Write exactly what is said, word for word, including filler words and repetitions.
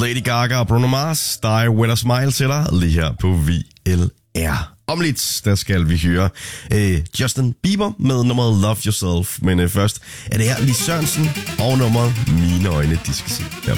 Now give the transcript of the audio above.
Lady Gaga og Bruno Mars, Die With A Smile til dig, lige her på V L R. Om lidt, der skal vi høre øh, Justin Bieber med nummeret Love Yourself. Men øh, først er det her Lis Sørensen og nummeret Mine Øjne, de skal se. Ja.